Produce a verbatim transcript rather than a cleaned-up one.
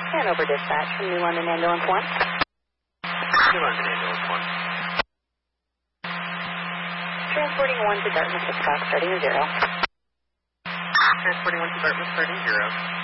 Hanover Dispatch from New London Ambulance one. New London Ambulance one. Transporting one to Dartmouth, Hitchcock, starting at zero. Transporting one to Dartmouth, starting zero.